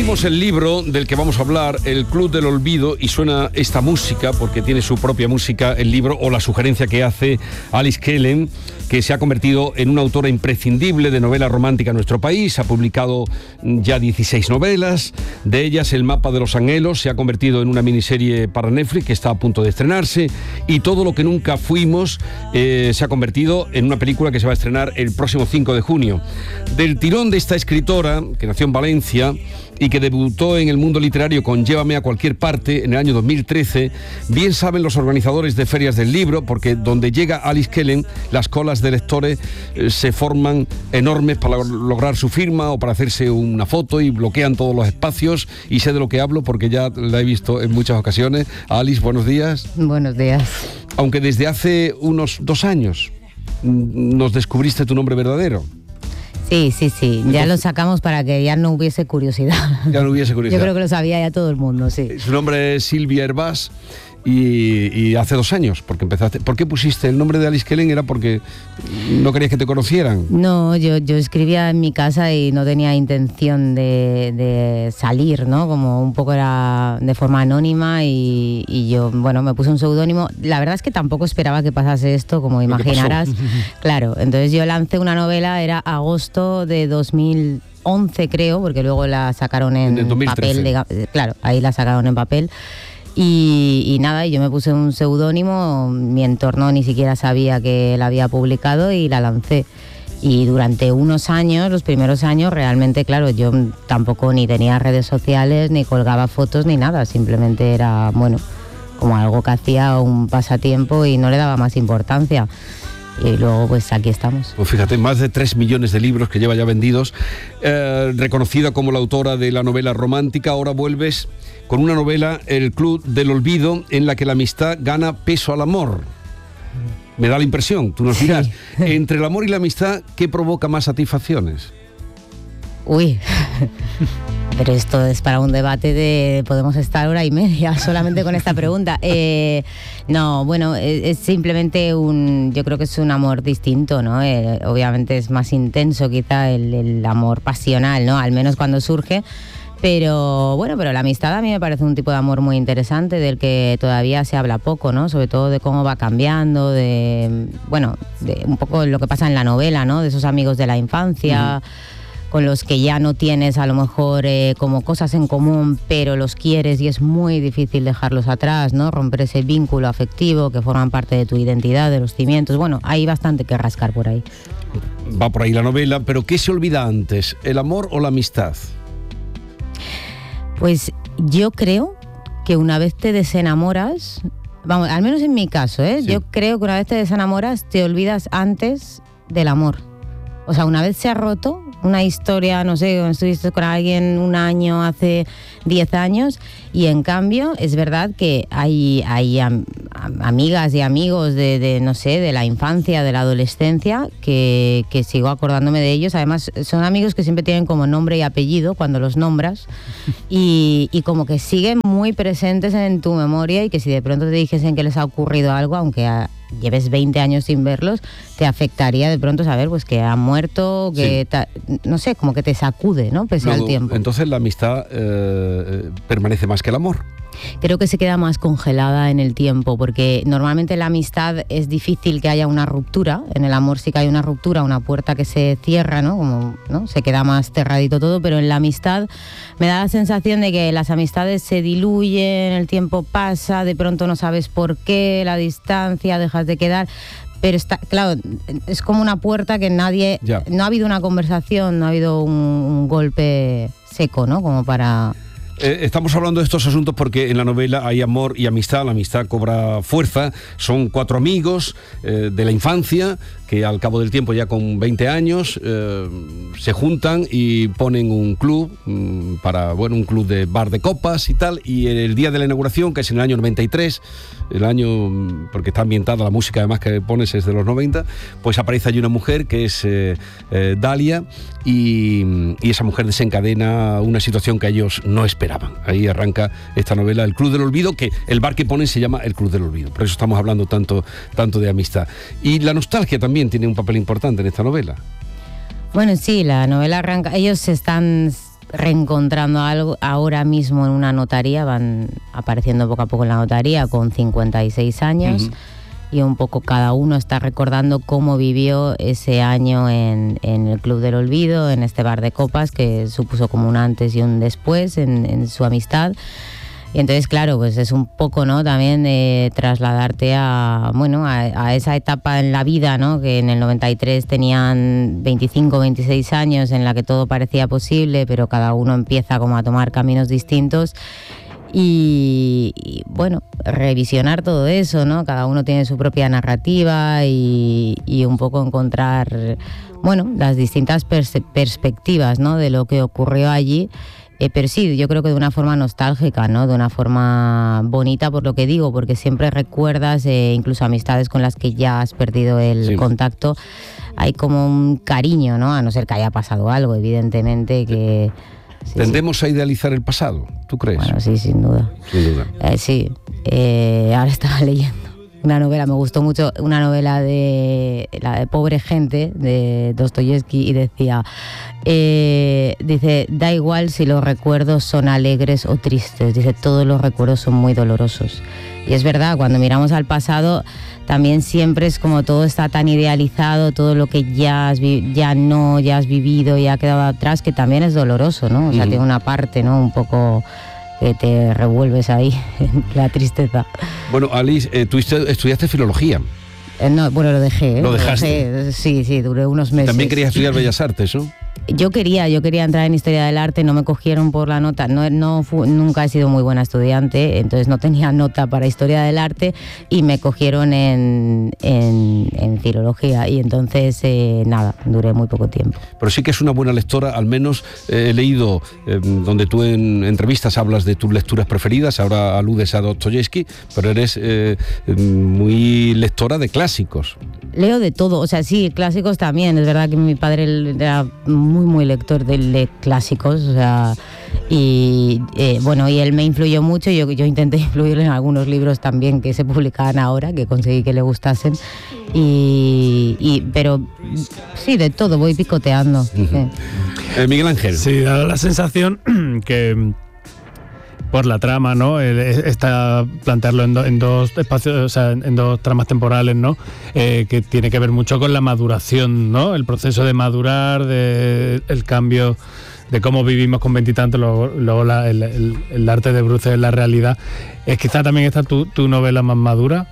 Abrimos el libro del que vamos a hablar, El Club del Olvido, y suena esta música, porque tiene su propia música el libro, o la sugerencia que hace Alice Kellen, que se ha convertido en una autora imprescindible de novela romántica en nuestro país. Ha publicado ya 16 novelas, de ellas El mapa de los anhelos se ha convertido en una miniserie para Netflix que está a punto de estrenarse, y Todo lo que nunca fuimos se ha convertido en una película que se va a estrenar el próximo 5 de junio. Del tirón de esta escritora, que nació en Valencia y que debutó en el mundo literario con Llévame a cualquier parte en el año 2013, bien saben los organizadores de ferias del libro, porque donde llega Alice Kellen, las colas de lectores se forman enormes para lograr su firma o para hacerse una foto, y bloquean todos los espacios, y sé de lo que hablo porque ya la he visto en muchas ocasiones. Alice, buenos días. Buenos días. Aunque desde hace unos 2 años nos descubriste tu nombre verdadero. Sí, ya lo sacamos para que ya no hubiese curiosidad. Ya no hubiese curiosidad. Yo creo que lo sabía ya todo el mundo, sí. Su nombre es Silvia Hervás, y hace 2 años, porque empezaste. ¿Por qué pusiste el nombre de Alice Kellen? ¿Era porque no querías que te conocieran? No, yo escribía en mi casa y no tenía intención de salir, ¿no? Como un poco era de forma anónima, y yo, bueno, me puse un seudónimo. La verdad es que tampoco esperaba que pasase esto, como imaginarás. Claro, entonces yo lancé una novela, era agosto de 2011, creo, porque luego la sacaron en papel. Claro, ahí la sacaron en papel. Y nada, yo me puse un seudónimo, mi entorno ni siquiera sabía que la había publicado, y la lancé. Y durante unos años, los primeros años, realmente, claro, yo tampoco ni tenía redes sociales, ni colgaba fotos, ni nada. Simplemente era, bueno, como algo que hacía, un pasatiempo, y no le daba más importancia. Y luego, pues aquí estamos. Pues fíjate, más de 3 millones de libros que lleva ya vendidos. Reconocida como la autora de la novela romántica, ahora vuelves con una novela, El Club del Olvido, en la que la amistad gana peso al amor. Me da la impresión, tú nos dirás. Sí. Entre el amor y la amistad, ¿qué provoca más satisfacciones? Uy, pero esto es para un debate de... Podemos estar 1 hora y media solamente con esta pregunta. No, bueno, es simplemente yo creo que es un amor distinto, ¿no? Obviamente es más intenso quizá el amor pasional, ¿no? Al menos cuando surge. Pero bueno, la amistad a mí me parece un tipo de amor muy interesante, del que todavía se habla poco, ¿no? Sobre todo de cómo va cambiando, de un poco lo que pasa en la novela, ¿no? De esos amigos de la infancia, con los que ya no tienes a lo mejor como cosas en común, pero los quieres y es muy difícil dejarlos atrás, ¿no? Romper ese vínculo afectivo que forman parte de tu identidad, de los cimientos. Bueno, hay bastante que rascar por ahí. Va por ahí la novela, pero ¿qué se olvida antes, el amor o la amistad? Pues yo creo que una vez te desenamoras, vamos, al menos en mi caso, sí. Yo creo que una vez te desenamoras te olvidas antes del amor. O sea, una vez se ha roto una historia, no sé, estuviste con alguien 1 año, hace 10 años, y en cambio es verdad que hay amigas y amigos de no sé, de la infancia, de la adolescencia, que sigo acordándome de ellos. Además, son amigos que siempre tienen como nombre y apellido cuando los nombras, y como que siguen muy presentes en tu memoria, y que si de pronto te dijesen que les ha ocurrido algo, aunque lleves 20 años sin verlos, te afectaría de pronto saber pues que han muerto, que sí. No sé, como que te sacude, ¿no? Pese al tiempo. Entonces la amistad permanece más que el amor. Creo que se queda más congelada en el tiempo, porque normalmente en la amistad es difícil que haya una ruptura. En el amor sí que hay una ruptura, una puerta que se cierra, ¿no? Como, ¿no? Se queda más cerradito todo, pero en la amistad me da la sensación de que las amistades se diluyen, el tiempo pasa, de pronto no sabes por qué, la distancia, dejas de quedar. Pero está, claro, es como una puerta que nadie... Ya. No ha habido una conversación, no ha habido un golpe seco, ¿no? Como para... Estamos hablando de estos asuntos porque en la novela hay amor y amistad. La amistad cobra fuerza. Son 4 amigos de la infancia que al cabo del tiempo, ya con 20 años, se juntan y ponen un club un club de bar de copas y tal. Y el día de la inauguración, que es en el año 93, el año, porque está ambientada la música además que pones es de los 90, pues aparece allí una mujer que es Dalia, y esa mujer desencadena una situación que ellos no esperaban. Ahí arranca esta novela, El Club del Olvido, que el bar que ponen se llama El Club del Olvido. Por eso estamos hablando tanto de amistad. Y la nostalgia también tiene un papel importante en esta novela. Bueno, sí, la novela arranca, ellos están reencontrando algo ahora mismo en una notaría, van apareciendo poco a poco en la notaría con 56 años. Y un poco cada uno está recordando cómo vivió ese año en el Club del Olvido, en este bar de copas que supuso como un antes y un después en su amistad. Y entonces, claro, pues es un poco, ¿no?, también trasladarte a esa etapa en la vida, ¿no?, que en el 93 tenían 25, 26 años, en la que todo parecía posible, pero cada uno empieza como a tomar caminos distintos. Y bueno, revisionar todo eso, ¿no? Cada uno tiene su propia narrativa y un poco encontrar, bueno, las distintas perspectivas, ¿no?, de lo que ocurrió allí. Pero sí, yo creo que de una forma nostálgica, ¿no?, de una forma bonita, por lo que digo, porque siempre recuerdas incluso amistades con las que ya has perdido el contacto. Hay como un cariño, ¿no?, a no ser que haya pasado algo, evidentemente, que... Sí, tendemos a idealizar el pasado, ¿tú crees? Bueno, sí, sin duda. Sin duda. Sí, ahora estaba leyendo una novela, me gustó mucho, una novela de la de Pobre Gente, de Dostoyevsky, y decía, dice, da igual si los recuerdos son alegres o tristes, dice, todos los recuerdos son muy dolorosos. Y es verdad, cuando miramos al pasado, también siempre es como todo está tan idealizado, todo lo que ya has vivido, ya ha quedado atrás, que también es doloroso, ¿no? O sea, tiene una parte, ¿no?, un poco que te revuelves ahí en la tristeza. Bueno, Alice, tú estudiaste filología. No, bueno, lo dejé. ¿Lo dejaste? Sí, duré unos meses. También querías estudiar Bellas Artes, ¿no? Yo quería entrar en Historia del Arte, no me cogieron por la nota, nunca he sido muy buena estudiante, entonces no tenía nota para Historia del Arte y me cogieron en Filología y entonces nada, duré muy poco tiempo. Pero sí que es una buena lectora, al menos he leído donde tú en entrevistas hablas de tus lecturas preferidas, ahora aludes a Dostoyevsky, pero eres muy lectora de clásicos. Leo de todo, o sea, sí, clásicos también, es verdad que mi padre era muy lector de clásicos, o sea, y él me influyó mucho, yo intenté influirle en algunos libros también que se publicaban ahora, que conseguí que le gustasen, pero sí, de todo, voy picoteando. Miguel Ángel. Sí, da la sensación que por la trama, ¿no? Está plantearlo en dos espacios, o sea, en dos tramas temporales, ¿no? Que tiene que ver mucho con la maduración, ¿no? El proceso de madurar, el cambio de cómo vivimos con veintitantos, luego el arte de Bruce en la realidad. ¿Es quizá también esta tu novela más madura?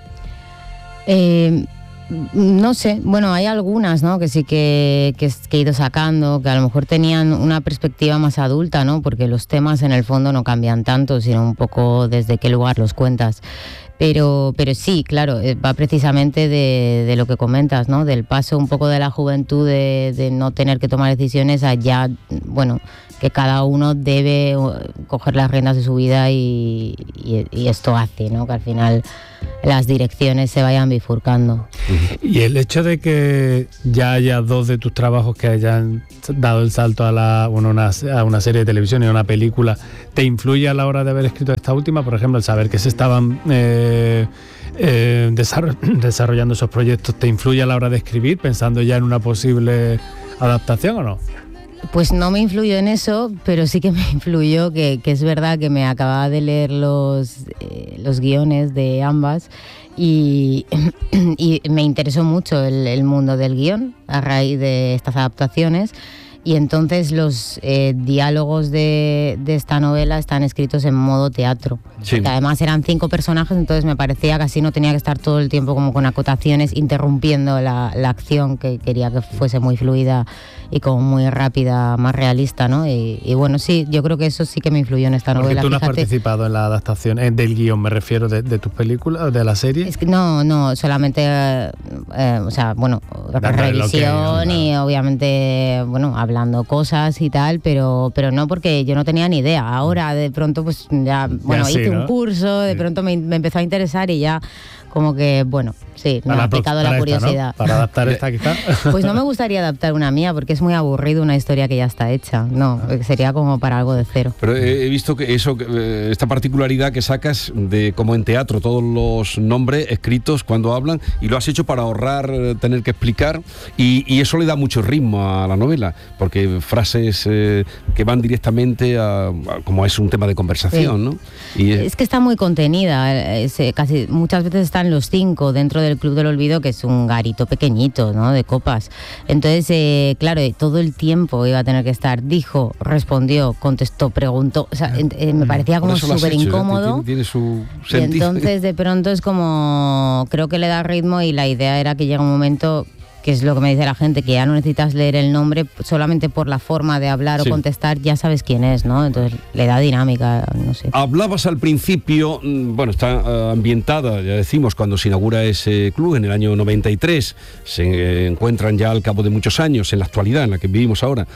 No sé, bueno, hay algunas, ¿no?, que sí que he ido sacando, que a lo mejor tenían una perspectiva más adulta, ¿no?, porque los temas en el fondo no cambian tanto, sino un poco desde qué lugar los cuentas. Pero sí, claro, va precisamente de lo que comentas, ¿no?, del paso un poco de la juventud de no tener que tomar decisiones a ya, bueno, que cada uno debe coger las riendas de su vida y esto hace, ¿no?, que al final las direcciones se vayan bifurcando. Y el hecho de que ya haya dos de tus trabajos que hayan dado el salto a una serie de televisión y a una película, ¿te influye a la hora de haber escrito esta última? Por ejemplo, el saber que se estaban desarrollando esos proyectos, ¿te influye a la hora de escribir, pensando ya en una posible adaptación o no? Pues no me influyó en eso, pero sí que me influyó que es verdad que me acababa de leer los guiones de ambas y me interesó mucho el mundo del guión a raíz de estas adaptaciones. Y entonces los diálogos de esta novela están escritos en modo teatro. Sí. Que además eran 5 personajes, entonces me parecía que así no tenía que estar todo el tiempo como con acotaciones, interrumpiendo la acción, que quería que fuese muy fluida y como muy rápida, más realista, ¿no? Y bueno, sí, yo creo que eso sí que me influyó en esta novela. Porque tú no has participado en la adaptación del guión, me refiero, de tus películas, de la serie. Es que no, solamente, o sea, bueno, revisión y obviamente, bueno, hablando cosas y tal, pero no, porque yo no tenía ni idea. Ahora de pronto pues ya, bueno, hice un curso, de pronto me empezó a interesar y ya como que, bueno, sí, me ha picado la curiosidad. ¿No? Para adaptar esta quizá. Pues no me gustaría adaptar una mía, porque es muy aburrido una historia que ya está hecha. No, sería como para algo de cero. Pero he visto que esta particularidad que sacas de como en teatro, todos los nombres escritos cuando hablan, y lo has hecho para ahorrar tener que explicar, y eso le da mucho ritmo a la novela, porque frases que van directamente a como es un tema de conversación, ¿no? Y es que está muy contenida, casi muchas veces están los 5 dentro del Club del Olvido, que es un garito pequeñito, ¿no? De copas. Entonces, claro, todo el tiempo iba a tener que estar, dijo, respondió, contestó, preguntó, o sea, me parecía como súper incómodo. Tiene su sentido. Y entonces de pronto es como, creo que le da ritmo, y la idea era que llega un momento, que es lo que me dice la gente, que ya no necesitas leer el nombre, solamente por la forma de hablar o contestar ya sabes quién es, ¿no? Entonces le da dinámica, no sé. Hablabas al principio, bueno, está ambientada, ya decimos, cuando se inaugura ese club en el año 93, se encuentran ya al cabo de muchos años, en la actualidad en la que vivimos ahora.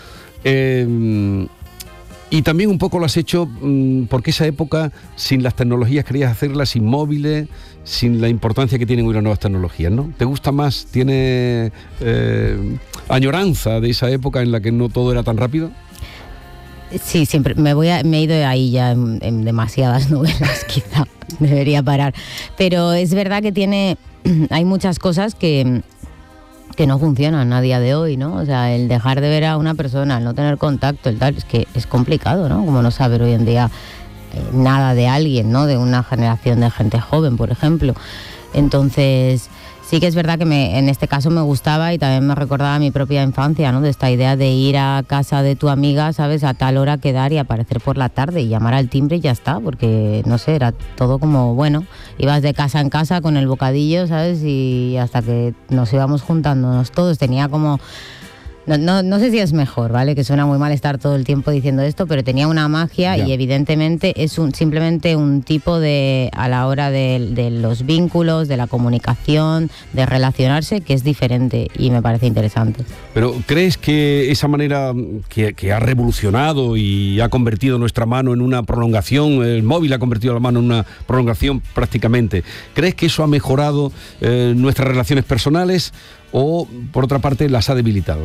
Y también un poco lo has hecho porque esa época, sin las tecnologías, querías hacerlas sin móviles, sin la importancia que tienen hoy las nuevas tecnologías, ¿no? ¿Te gusta más? ¿Tiene añoranza de esa época en la que no todo era tan rápido? Sí, siempre me he ido ahí ya en demasiadas novelas, quizá debería parar. Pero es verdad que hay muchas cosas que no funcionan a día de hoy, ¿no? O sea, el dejar de ver a una persona, el no tener contacto, el tal, es que es complicado, ¿no? Como no saber hoy en día nada de alguien, ¿no? De una generación de gente joven, por ejemplo. Entonces, sí que es verdad que en este caso me gustaba, y también me recordaba mi propia infancia, ¿no? De esta idea de ir a casa de tu amiga, ¿sabes? A tal hora quedar y aparecer por la tarde y llamar al timbre y ya está, porque, no sé, era todo como, bueno, ibas de casa en casa con el bocadillo, ¿sabes? Y hasta que nos íbamos juntándonos todos, tenía como... No sé si es mejor, ¿vale? Que suena muy mal estar todo el tiempo diciendo esto, pero tenía una magia y evidentemente es simplemente un tipo de, a la hora de los vínculos, de la comunicación, de relacionarse, que es diferente y me parece interesante. Pero ¿crees que esa manera que ha revolucionado y ha convertido nuestra mano en una prolongación, el móvil ha convertido la mano en una prolongación prácticamente, ¿crees que eso ha mejorado nuestras relaciones personales o, por otra parte, las ha debilitado?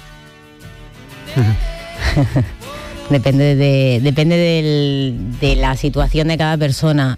Depende de la situación de cada persona.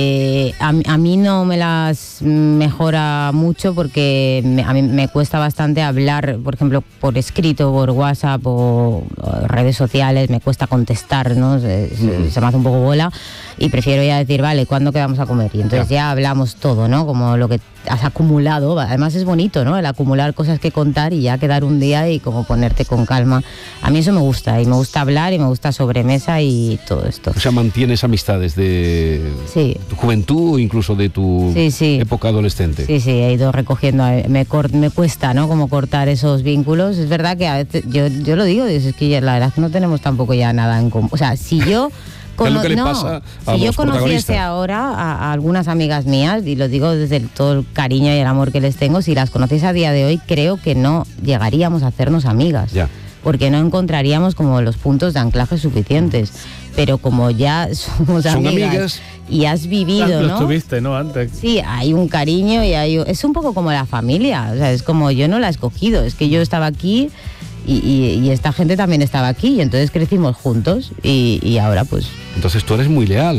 A mí no me las mejora mucho porque a mí me cuesta bastante hablar, por ejemplo, por escrito, por WhatsApp o redes sociales, me cuesta contestar, ¿no? Se me hace un poco bola y prefiero ya decir, vale, ¿cuándo quedamos a comer? Y entonces ya hablamos todo, ¿no? Como lo que has acumulado. Además es bonito, ¿no? El acumular cosas que contar y ya quedar un día y como ponerte con calma. A mí eso me gusta, y me gusta hablar y me gusta sobremesa y todo esto. O sea, mantienes amistades de tu juventud o incluso de tu época adolescente. Sí, he ido recogiendo. Me cuesta, ¿no? Como cortar esos vínculos. Es verdad que a veces, yo lo digo, es que ya, la verdad es que no tenemos tampoco ya nada en común. O sea, si yo... ¿Qué es lo que le pasa a si yo los conociese ahora a algunas amigas mías, y lo digo desde todo el cariño y el amor que les tengo, si las conociese a día de hoy, creo que no llegaríamos a hacernos amigas. Ya. Porque no encontraríamos como los puntos de anclaje suficientes. Pero como ya somos amigas y has vivido, ¿no? Lo tuviste, ¿no? Antes. Sí, hay un cariño y es un poco como la familia. O sea, es como yo no la he escogido, es que yo estaba aquí y esta gente también estaba aquí, y entonces crecimos juntos y ahora pues... Entonces tú eres muy leal.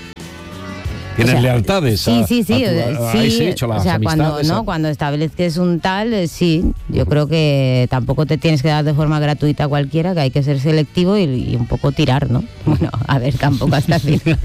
¿Tienes lealtades? Sí. Ese hecho, las amistades, cuando estableces un tal, sí. Yo creo que tampoco te tienes que dar de forma gratuita a cualquiera, que hay que ser selectivo y un poco tirar, ¿no? Bueno, a ver, tampoco hasta el final.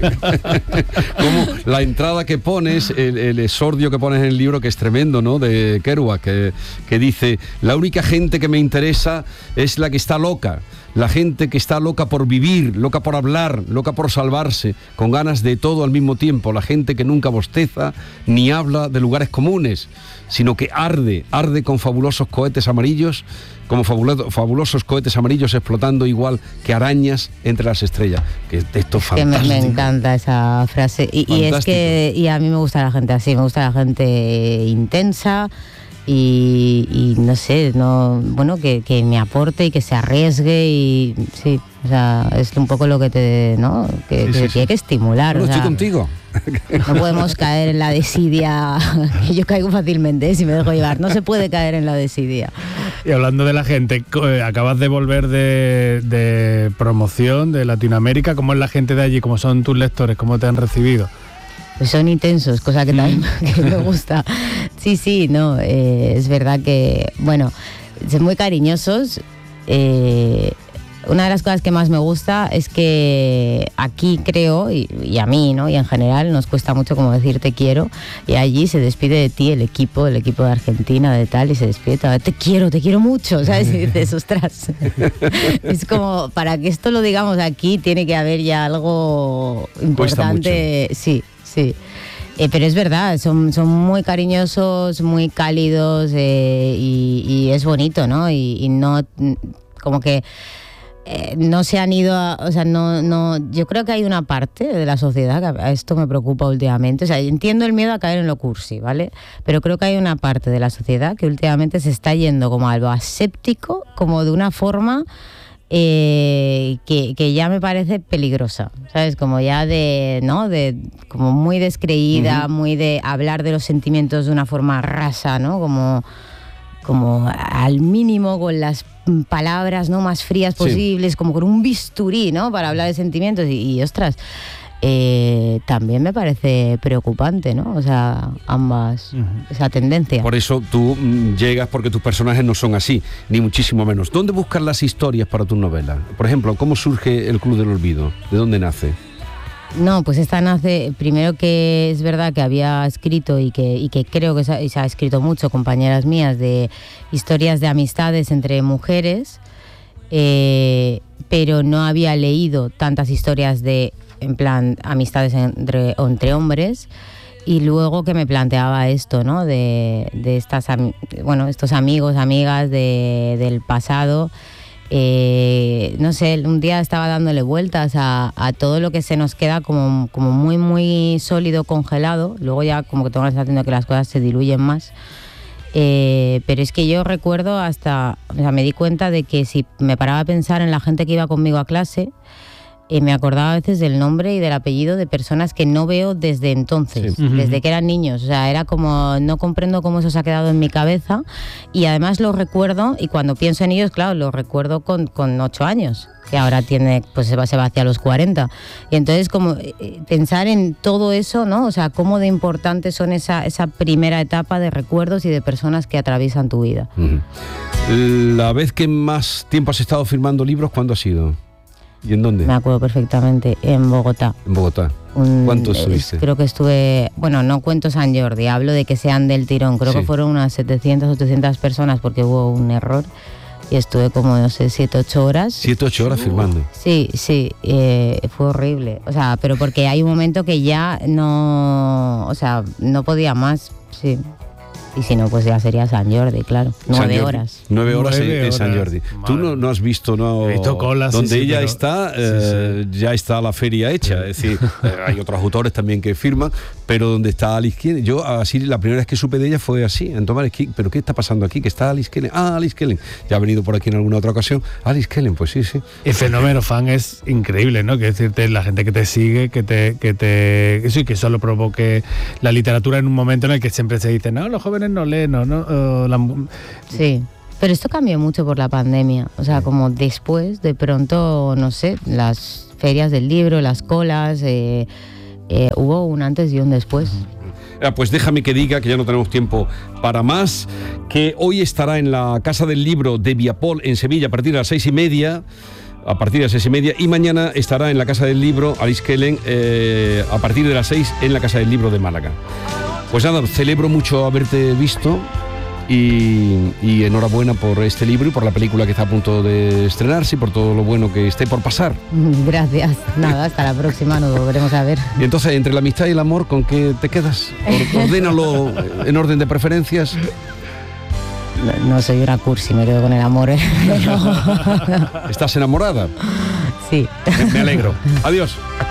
Como la entrada que pones, el exordio que pones en el libro, que es tremendo, ¿no? De Kerouac, que dice: la única gente que me interesa es la que está loca. La gente que está loca por vivir, loca por hablar, loca por salvarse, con ganas de todo al mismo tiempo. La gente que nunca bosteza ni habla de lugares comunes, sino que arde con fabulosos cohetes amarillos, como fabulosos cohetes amarillos explotando igual que arañas entre las estrellas. Que texto fantástico. Me encanta esa frase. Y es que a mí me gusta la gente así, me gusta la gente intensa, y no sé, bueno, que me aporte y que se arriesgue y sí, o sea, es un poco lo que te tiene que estimular. Bueno, o sea, estoy contigo. No podemos caer en la desidia, que yo caigo fácilmente si me dejo llevar. No se puede caer en la desidia. Y hablando de la gente, acabas de volver de promoción de Latinoamérica. ¿Cómo es la gente de allí? ¿Cómo son tus lectores? ¿Cómo te han recibido? Pues son intensos, cosa que también que me gusta. Sí, no, es verdad que, bueno, son muy cariñosos. Una de las cosas que más me gusta es que aquí creo, y a mí, ¿no? Y en general nos cuesta mucho como decir te quiero, y allí se despide de ti el equipo de Argentina, de tal, y se despide, te quiero mucho, ¿sabes? Y dices, ostras. Es como, para que esto lo digamos aquí, tiene que haber ya algo importante. Sí. Pero es verdad, son muy cariñosos, muy cálidos, y es bonito, ¿no? Y no, como que no se han ido o sea, no, yo creo que hay una parte de la sociedad que a esto me preocupa últimamente. O sea, entiendo el miedo a caer en lo cursi, ¿vale? Pero creo que hay una parte de la sociedad que últimamente se está yendo como a lo aséptico, como de una forma que ya me parece peligrosa, ¿sabes? Como ya como muy descreída, muy de hablar de los sentimientos de una forma rasa, ¿no? Como al mínimo, con las palabras, ¿no?, más frías posibles, como con un bisturí, ¿no?, para hablar de sentimientos y ostras, también me parece preocupante, ¿no? O sea, ambas, esa tendencia. Por eso tú llegas, porque tus personajes no son así, ni muchísimo menos. ¿Dónde buscas las historias para tus novelas? Por ejemplo, ¿cómo surge El Club del Olvido? ¿De dónde nace? No, pues esta nace, primero, que es verdad que había escrito y que creo que se ha escrito mucho, compañeras mías, de historias de amistades entre mujeres, pero no había leído tantas historias de, en plan, amistades entre hombres. Y luego que me planteaba esto, ¿no? De estos amigos, amigas del pasado. No sé, un día estaba dándole vueltas a todo lo que se nos queda como muy, muy sólido, congelado. Luego ya como que tengo la sensación de que las cosas se diluyen más. Pero es que yo recuerdo o sea, me di cuenta de que si me paraba a pensar en la gente que iba conmigo a clase, me acordaba a veces del nombre y del apellido de personas que no veo desde entonces, desde que eran niños. O sea, era como, no comprendo cómo eso se ha quedado en mi cabeza, y además lo recuerdo, y cuando pienso en ellos, claro, lo recuerdo con 8 años, que ahora tiene, pues se va hacia los 40. Y entonces como pensar en todo eso, ¿no? O sea, cómo de importantes son esa primera etapa de recuerdos y de personas que atraviesan tu vida. La vez que más tiempo has estado firmando libros, ¿cuándo ha sido? ¿Y en dónde? Me acuerdo perfectamente, en Bogotá. En Bogotá. ¿Cuántos estuviste? Creo que estuve, bueno, no cuento San Jordi, hablo de que sean del tirón. Creo que fueron unas 700 o 800 personas porque hubo un error. Y estuve como, no sé, 7-8 horas. 7-8 horas firmando. Sí, fue horrible. O sea, pero porque hay un momento que ya no podía más, sí. Y si no, pues ya sería San Jordi, claro. 9 horas. 9 horas en San Jordi. Tú no has visto, ¿no? He visto colas. Donde ella está, ya está la feria hecha. Es decir, hay otros autores también que firman, pero donde está Alice Kellen. Yo, así, la primera vez que supe de ella fue así, en tomar esquí. ¿Pero qué está pasando aquí? Que está Alice Kellen. Alice Kellen. Ya ha venido por aquí en alguna otra ocasión. Alice Kellen, pues sí. El fenómeno fan es increíble, ¿no? Que decirte, la gente que te sigue, que solo provoque la literatura en un momento en el que siempre se dice, no, los jóvenes no leen, Sí, pero esto cambió mucho por la pandemia. O sea, como después, de pronto, no sé, las ferias del libro, las colas, hubo un antes y un después. Pues déjame que diga, que ya no tenemos tiempo para más, que hoy estará en la Casa del Libro de Viapol en Sevilla a partir de las 6:30. Y mañana estará en la Casa del Libro Alice Kellen a partir de las 6 en la Casa del Libro de Málaga. Pues nada, celebro mucho haberte visto y enhorabuena por este libro y por la película que está a punto de estrenarse y por todo lo bueno que esté por pasar. Gracias. Nada, hasta la próxima, nos volveremos a ver. Y entonces, entre la amistad y el amor, ¿con qué te quedas? Ordénalo en orden de preferencias. No soy una cursi, me quedo con el amor. ¿Estás enamorada? Sí. Me alegro. Adiós.